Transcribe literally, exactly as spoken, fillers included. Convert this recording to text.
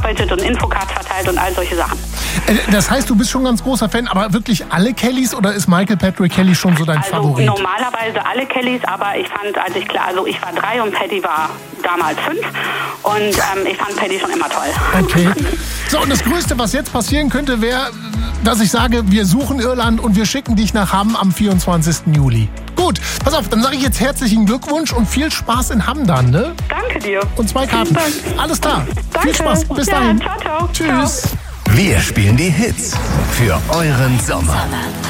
gearbeitet und Infocards verteilt und all solche Sachen. Das heißt, du bist schon ein ganz großer Fan, aber wirklich alle Kellys oder ist Michael Patrick Kelly schon so dein also Favorit? Normalerweise alle Kellys, aber ich fand, als ich klar, also ich war drei und Paddy war damals fünf und ähm, ich fand Paddy schon immer toll. Okay. So, und das Größte, was jetzt passieren könnte, wäre, dass ich sage, wir suchen Irland und wir schicken dich nach Hamm am vierundzwanzigsten Juli. Gut, pass auf, dann sage ich jetzt herzlichen Glückwunsch und viel Spaß in Hamm dann, ne? Danke dir. Und zwei Karten. Dank. Alles klar. Danke. Viel Spaß. Bis ja, dahin. Ciao, ciao. Tschüss. Ciao. Wir spielen die Hits für euren Sommer.